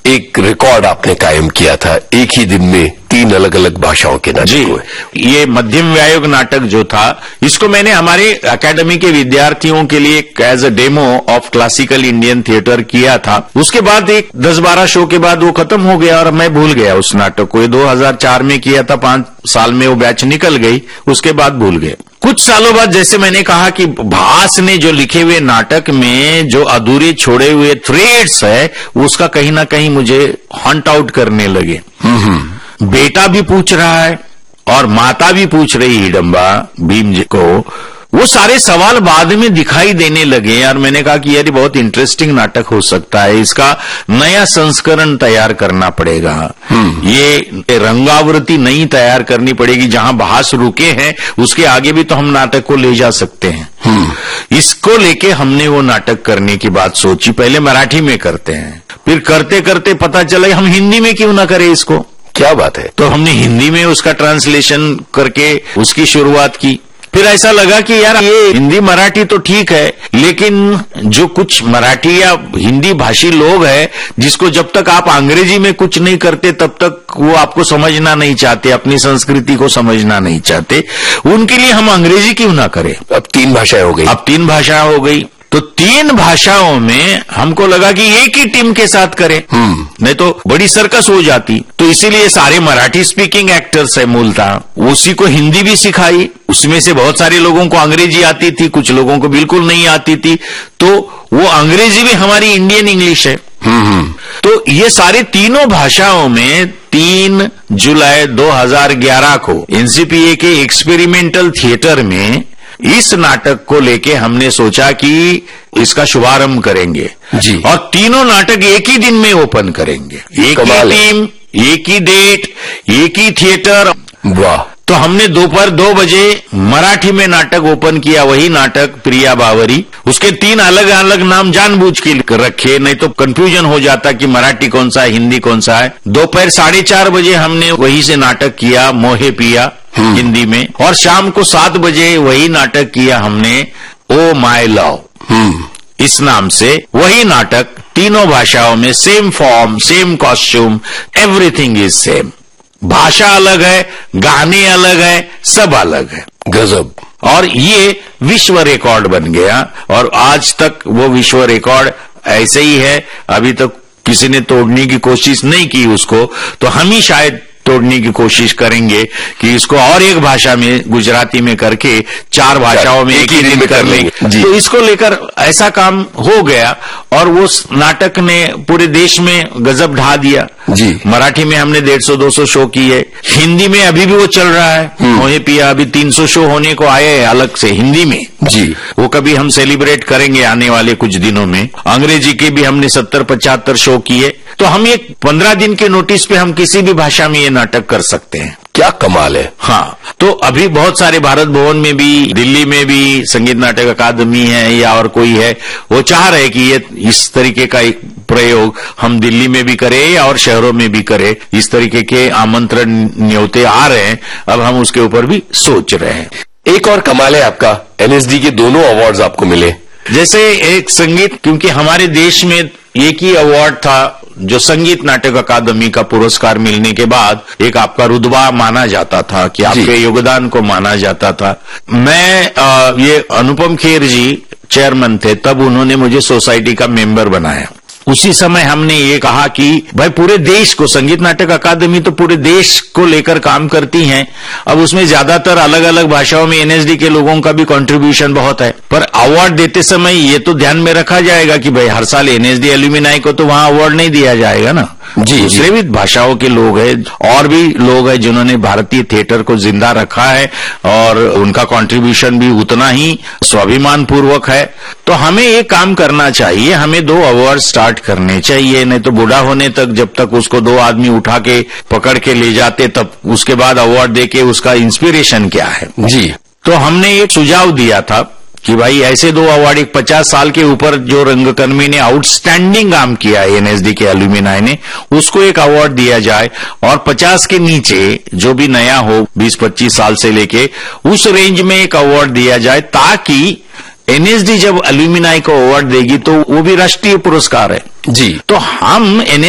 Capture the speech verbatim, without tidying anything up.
एक रिकॉर्ड आपने कायम किया था, एक ही दिन में तीन अलग अलग भाषाओं के नाटक हुए। ये मध्यम व्यायोग नाटक जो था, इसको मैंने हमारे अकेडमी के विद्यार्थियों के लिए as a demo of classical Indian theatre किया था। उसके बाद एक दस बारह शो के बाद वो खत्म हो गया और मैं भूल गया उस नाटक को। ये दो हज़ार चार में किया था, पांच साल में वो बैच निकल गई, उसके बाद भूल गए। कुछ सालों बाद जैसे मैंने कहा कि भास ने जो लिखे हुए नाटक में जो अधूरे छोड़े हुए थ्रेड्स है, उसका कहीं ना कहीं मुझे हंट आउट करने लगे। बेटा भी पूछ रहा है और माता भी पूछ रही हिडम्बा भीम जी को, वो सारे सवाल बाद में दिखाई देने लगे और मैंने कहा कि यार बहुत इंटरेस्टिंग नाटक हो सकता है, इसका नया संस्करण तैयार करना पड़ेगा। ये रंगावृत्ति नई तैयार करनी पड़ेगी, जहां भास रुके हैं उसके आगे भी तो हम नाटक को ले जा सकते हैं। इसको लेके हमने वो नाटक करने की बात सोची। पहले मराठी में करते हैं, फिर करते करते पता चला हम हिंदी में क्यों ना करें इसको। क्या बात है। तो हमने हिंदी में उसका ट्रांसलेशन करके उसकी शुरुआत की। फिर ऐसा लगा कि यार ये हिंदी मराठी तो ठीक है, लेकिन जो कुछ मराठी या हिंदी भाषी लोग हैं, जिसको जब तक आप अंग्रेजी में कुछ नहीं करते तब तक वो आपको समझना नहीं चाहते, अपनी संस्कृति को समझना नहीं चाहते, उनके लिए हम अंग्रेजी क्यों ना करें। अब तीन भाषाएं हो गई। अब तीन भाषा हो गई, तो तीन भाषाओं में हमको लगा कि एक ही टीम के साथ करें, नहीं तो बड़ी सर्कस हो जाती। तो इसीलिए सारे मराठी स्पीकिंग एक्टर्स है मूलतः, उसी को हिंदी भी सिखाई। उसमें से बहुत सारे लोगों को अंग्रेजी आती थी, कुछ लोगों को बिल्कुल नहीं आती थी, तो वो अंग्रेजी भी हमारी इंडियन इंग्लिश है। तो ये सारे तीनों भाषाओं में तीन जुलाई दो हज़ार ग्यारह को एनसीपीए के एक्सपेरिमेंटल थिएटर में इस नाटक को लेके हमने सोचा कि इसका शुभारंभ करेंगे जी। और तीनों नाटक एक ही दिन में ओपन करेंगे, एक ही टीम, एक ही डेट, एक ही थिएटर। वाह। तो हमने दोपहर दो बजे मराठी में नाटक ओपन किया, वही नाटक प्रिया बावरी। उसके तीन अलग अलग नाम जानबूझ के रखे, नहीं तो कंफ्यूजन हो जाता कि मराठी कौन सा है, हिंदी कौन सा है। दोपहर साढ़े चार बजे हमने वही से नाटक किया मोहे पिया हिंदी में, और शाम को सात बजे वही नाटक किया हमने ओ माय लव इस नाम से। वही नाटक तीनों भाषाओं में, same form, same costume, everything is same. भाषा अलग है, गाने अलग है, सब अलग है। गजब। और ये विश्व रिकॉर्ड बन गया, और आज तक वो विश्व रिकॉर्ड ऐसे ही है। अभी तक किसी ने तोड़ने की कोशिश नहीं की उसको, तो हम ही शायद तोड़ने की कोशिश करेंगे कि इसको और एक भाषा में, गुजराती में करके चार भाषाओं में एक ही दिन कर लेंगे। तो इसको लेकर ऐसा काम हो गया, और वो नाटक ने पूरे देश में गजब ढा दिया जी। मराठी में हमने डेढ़ सौ दो सौ शो किए, हिंदी में अभी भी वो चल रहा है मोहे पिया, अभी तीन सौ शो होने को आए हैं अलग से हिंदी में जी। वो कभी हम सेलिब्रेट करेंगे आने वाले कुछ दिनों में। अंग्रेजी के भी हमने सत्तर पचहत्तर शो किए। तो हम एक पंद्रह दिन के नोटिस पे हम किसी भी भाषा में ये नाटक कर सकते हैं। क्या कमाल है। हाँ, तो अभी बहुत सारे भारत भवन में भी, दिल्ली में भी संगीत नाटक अकादमी है या और कोई है, वो चाह रहे कि ये इस तरीके का एक प्रयोग हम दिल्ली में भी करें और शहरों में भी करें। इस तरीके के आमंत्रण न्योते आ रहे हैं, अब हम उसके ऊपर भी सोच रहे हैं। एक और कमाल है आपका, एनएसडी के दोनों अवार्ड्स आपको मिले। जैसे एक संगीत, क्योंकि हमारे देश में एक ही अवार्ड था जो संगीत नाटक अकादमी का पुरस्कार मिलने के बाद एक आपका रुतबा माना जाता था, कि आपके योगदान को माना जाता था। मैं आ, ये अनुपम खेर जी चेयरमैन थे, तब उन्होंने मुझे सोसाइटी का मेंबर बनाया। उसी समय हमने ये कहा कि भाई पूरे देश को, संगीत नाटक अकादमी तो पूरे देश को लेकर काम करती हैं, अब उसमें ज्यादातर अलग अलग भाषाओं में एनएसडी के लोगों का भी कंट्रीब्यूशन बहुत है, पर अवार्ड देते समय ये तो ध्यान में रखा जाएगा कि भाई हर साल एनएसडी एल्यूमिनाई को तो वहां अवार्ड नहीं दिया जाएगा ना जी। दूसरे भी भाषाओं के लोग हैं, और भी लोग हैं जिन्होंने भारतीय थिएटर को जिंदा रखा है, और उनका कंट्रीब्यूशन भी उतना ही स्वाभिमान पूर्वक है। तो हमें ये काम करना चाहिए, हमें दो अवार्ड स्टार्ट करने चाहिए, नहीं तो बूढ़ा होने तक जब तक उसको दो आदमी उठा के पकड़ के ले जाते, तब उसके बाद अवार्ड देके उसका इंस्पिरेशन क्या है जी। तो हमने एक सुझाव दिया था कि भाई ऐसे दो अवार्ड, एक पचास साल के ऊपर जो रंगकर्मी ने आउटस्टैंडिंग काम किया है एनएसडी के एल्यूमिनाई ने, उसको एक अवार्ड दिया जाए, और पचास के नीचे जो भी नया हो बीस पच्चीस साल से लेके उस रेंज में एक अवार्ड दिया जाए, ताकि एनएसडी जब एल्यूमिनाई को अवार्ड देगी तो वो भी राष्ट्रीय पुरस्कार है जी। तो हम